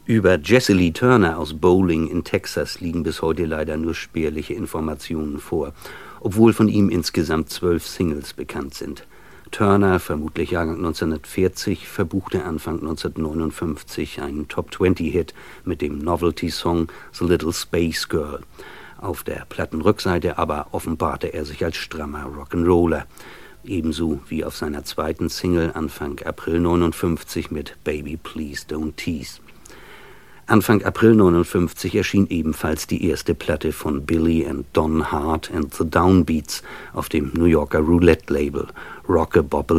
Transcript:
Über Jessie Lee Turner aus Bowling in Texas liegen bis heute leider nur spärliche Informationen vor, obwohl von ihm insgesamt 12 Singles bekannt sind. Turner, vermutlich Jahrgang 1940, verbuchte Anfang 1959 einen Top-20-Hit mit dem Novelty-Song »The Little Space Girl«. Auf der Plattenrückseite aber offenbarte er sich als strammer Rock'n'Roller, ebenso wie auf seiner zweiten Single Anfang April 1959 mit »Baby Please Don't Tease«. Anfang April 1959 erschien ebenfalls die erste Platte von Billy and Don Hart and the Downbeats auf dem New Yorker Roulette-Label Rock-a-Bop